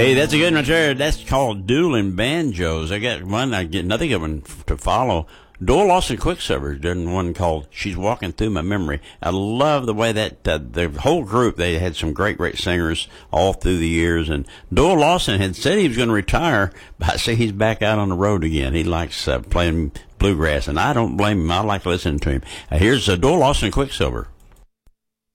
Hey, that's a good one right there. That's called Dueling Banjos. I got one. I get another good one to follow. Doyle Lawson Quicksilver done one called "She's Walking Through My Memory." I love the way that the whole group, they had some great singers all through the years. And Doyle Lawson had said he was going to retire, but I see he's back out on the road again. He likes playing bluegrass, and I don't blame him. I like listening to him. Here's Doyle Lawson Quicksilver.